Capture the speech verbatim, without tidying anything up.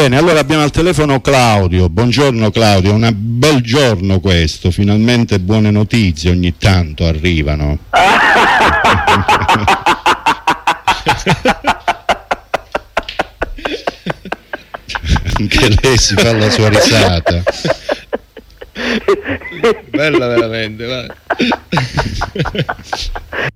Bene, allora abbiamo al telefono Claudio. Buongiorno Claudio, un bel giorno questo, finalmente buone notizie ogni tanto arrivano. Anche lei si fa la sua risata. Bella veramente, vai.